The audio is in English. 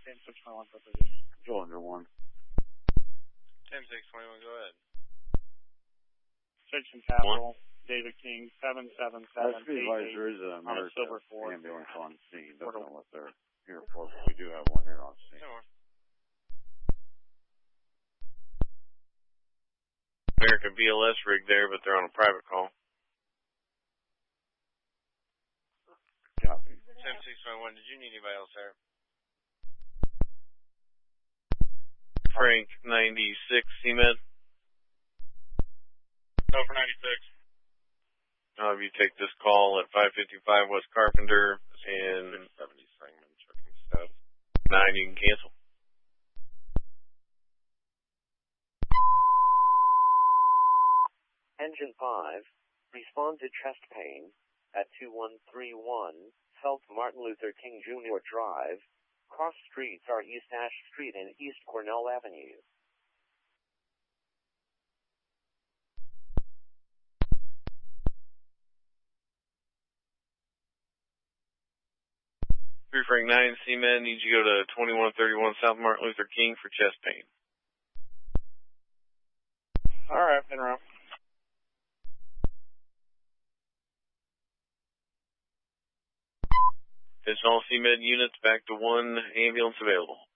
10-621 for position. Joel under 1. 10-621, go ahead. Search and Capital, David King, 777 There is an on a Silver Ford. ambulance on scene. Don't know what they're here for, but we do have one here on scene. No. American BLS rig there, but they're on a private call. Copy. 10-621, did you need anybody else there? Frank, 96, CMed. Go for 96. I'll have you take this call at 555 West Carpenter and 670 Sangamon checking status. 9, you can cancel. Engine 5, respond to chest pain at 2131 South Martin Luther King Jr. Drive. Cross streets are East Ash Street and East Cornell Avenue. Frank 9, CMed, needs you to go to 2131 South Martin Luther King for chest pain. All right, en route. Attention all CMed units, back to 1 ambulance available.